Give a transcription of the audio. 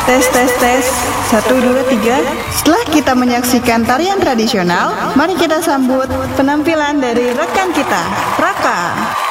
Tes tes tes. 1 2 3. Setelah kita menyaksikan tarian tradisional, mari kita sambut penampilan dari rekan kita, Raka.